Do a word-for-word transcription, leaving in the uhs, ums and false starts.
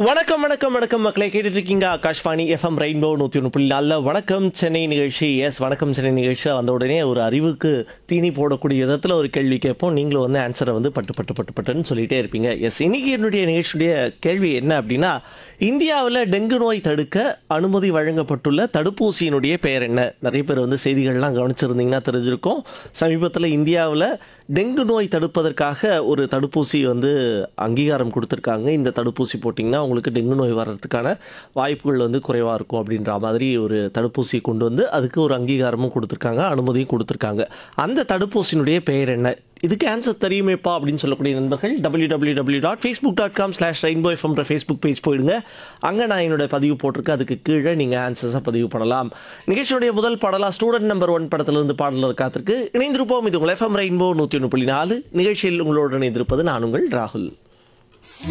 வணக்கம் வணக்கம் வணக்கம் மக்களை கேட்டுட்டு இருக்கீங்க ஆகாஷ்வாணி எஃப்எம் ரெயின்போ நூற்றி ஒன்று புள்ளி நாலில் வணக்கம் சென்னை நிகழ்ச்சி. எஸ் வணக்கம் சென்னை நிகழ்ச்சி வந்த உடனே ஒரு அறிவுக்கு தீனி போடக்கூடிய விதத்தில் ஒரு கேள்வி கேட்போம். நீங்களும் வந்து ஆன்சரை வந்து பட்டு பட்டு பட்டு பட்டுன்னு சொல்லிகிட்டே இருப்பீங்க. எஸ் இன்னைக்கு என்னுடைய நிகழ்ச்சியுடைய கேள்வி என்ன அப்படின்னா, இந்தியாவில் டெங்கு நோய் தடுக்க அனுமதி வழங்கப்பட்டுள்ள தடுப்பூசியினுடைய பெயர் என்ன? நிறைய பேர் வந்து செய்திகள்லாம் கவனிச்சிருந்தீங்கன்னா தெரிஞ்சிருக்கும். சமீபத்தில் இந்தியாவில் டெங்கு நோய் தடுப்பதற்காக ஒரு தடுப்பூசி வந்து அங்கீகாரம் கொடுத்துருக்காங்க. இந்த தடுப்பூசி போட்டிங்கன்னா உங்களுக்கு டெங்கு நோய் வர்றதுக்கான வாய்ப்புகள் வந்து குறைவாக இருக்கும் அப்படின்ற மாதிரி ஒரு தடுப்பூசி கொண்டு வந்து அதுக்கு ஒரு அங்கீகாரமும் கொடுத்துருக்காங்க, அனுமதியும் கொடுத்துருக்காங்க. அந்த தடுப்பூசியினுடைய பெயர் என்ன? இதுக்கு ஆன்சர் தெரியுமேப்பா அப்படின்னு சொல்லக்கூடிய நண்பர்கள் W W W dot Facebook dot com slash rainbow எஃப்எம்ன்ற Facebook page போயிடுங்க. அங்கே நான் என்னோட பதிவு போட்டிருக்கேன். அதுக்கு கீழே நீங்கள் ஆன்சர்ஸை பதிவு பண்ணலாம். நிகழ்ச்சியுடைய முதல் பாடலாக ஸ்டூடெண்ட் நம்பர் ஒன் படத்திலிருந்து பாடலர் காத்திருக்கு. இணைந்திருப்போம். இது உங்கள் எஃப்எம் ரெயின்போ நூற்றி ஒன்று புள்ளி நாலு நிகழ்ச்சியில் உங்களோடு இணைந்திருப்பது நான் உங்கள் ராகுல்.